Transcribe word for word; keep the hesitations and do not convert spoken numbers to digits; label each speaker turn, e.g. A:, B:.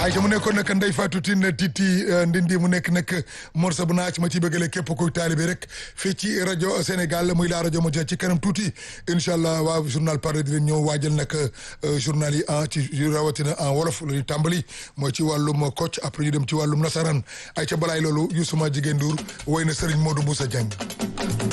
A: Aïcha mu nekkoon nag Ndeye Fatou Tine Titi Ndindi mu nekk nag morceau bu naaj ma ci bëggale képp kuy taalibe rek fii ci rajo Sénégal muy la rajo Modja ci kanam tuuti incha allah waa journal Parlé dina ñëw waajal nag journal yi en ci rawatina en wolof la ñuy tàmbali mooy ci wàllum Kocc après ñu dem ci wàllum nasaraan Aïcha balaay loolu Youssouma Jigéen Ndour woy na Serigne Modou Moussa Diagne